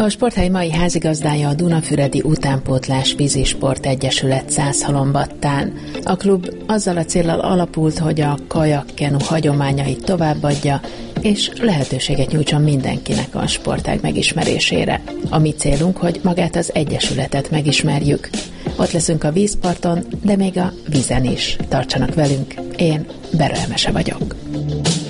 A Sporthely mai házigazdája a Dunafüredi Utánpótlás Vízisport Egyesület Szászhalombattán. A klub azzal a céllal alapult, hogy a kajakkenu hagyományait továbbadja, és lehetőséget nyújtson mindenkinek a sportág megismerésére. A mi célunk, hogy magát az egyesületet megismerjük. Ott leszünk a vízparton, de még a vízen is. Tartsanak velünk, én Berő Emese vagyok.